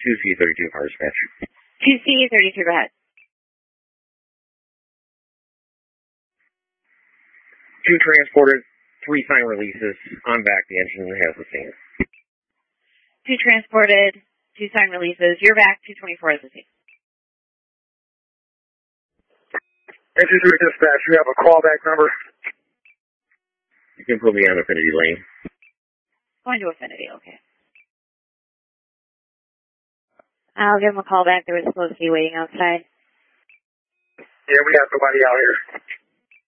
2C32 Fire Dispatch. 2C32, go ahead. 2 transported, 3 sign releases. On back, the engine has the scene. 2 transported, 2 sign releases. You're back, 224 is the scene. Engine 3 Dispatch, you have a callback number? You can put me on Affinity Lane. Going to Affinity, okay. I'll give him a call back. They were supposed to be waiting outside. Yeah, we have nobody out here.